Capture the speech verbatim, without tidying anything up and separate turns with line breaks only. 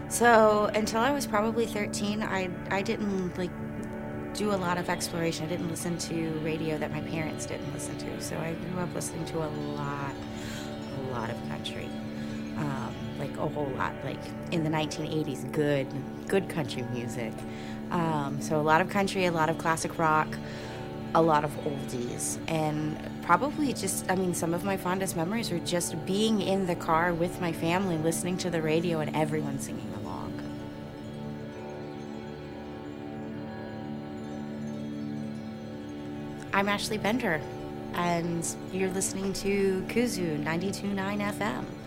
So until I was probably thirteen, I I didn't like do a lot of exploration. I didn't listen to radio that my parents didn't listen to. So I grew up listening to a lot, a lot of country, um, like a whole lot. Like in the nineteen eighties, good, good country music. Um, so a lot of country, a lot of classic rock, a lot of oldies, and probably just, I mean, some of my fondest memories are just being in the car with my family, listening to the radio, and everyone singing along. I'm Ashley Bender, and you're listening to Kuzu ninety-two point nine F M.